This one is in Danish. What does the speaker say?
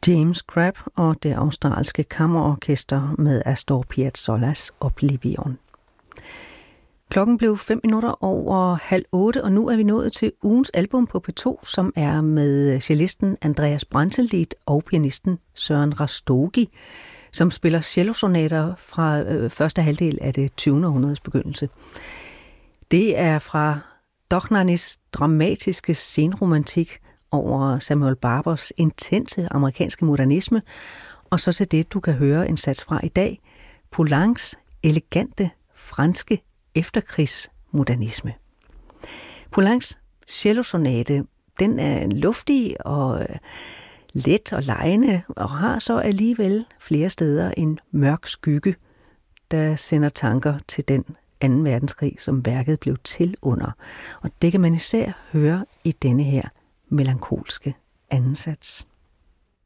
James Crabb og det australske kammerorkester med Astor Piazzolla's Oblivion. Klokken blev 7:05, og nu er vi nået til ugens album på P2, som er med cellisten Andreas Brantelid og pianisten Søren Rastogi, som spiller cellosonater fra første halvdel af det 20. århundredes begyndelse. Det er fra Dochnanys dramatiske scenromantik over Samuel Barbers intense amerikanske modernisme, og så til det, du kan høre en sats fra i dag, Poulencs elegante franske efterkrigsmodernisme. Poulencs cellosonate, den er luftig og let og legende, og har så alligevel flere steder en mørk skygge, der sender tanker til den 2. verdenskrig, som værket blev til under. Og det kan man især høre i denne her melankolske anden sats.